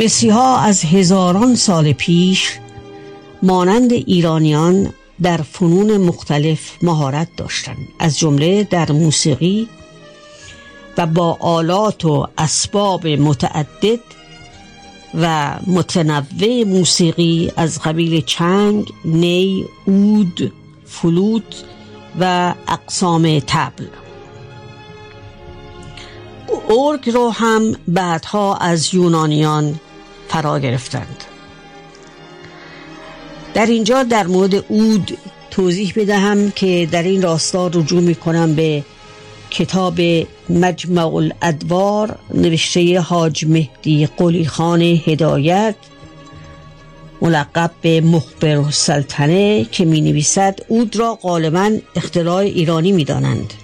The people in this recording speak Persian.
مصری‌ها از هزاران سال پیش مانند ایرانیان در فنون مختلف مهارت داشتند، از جمله در موسیقی و با آلات و اسباب متعدد و متنوع موسیقی از قبیل چنگ، نی، عود، فلوت و اقسام طبل. ارگ رو هم بعدها از یونانیان فرا گرفتند. در اینجا در مورد عود توضیح بدهم که در این راستا رجوع می‌کنم به کتاب مجمع الادوار نوشته حاج مهدی قلی خان هدایت ملقب به مخبر السلطنه که می نویسد عود را غالباً اختراع ایرانی می دانند.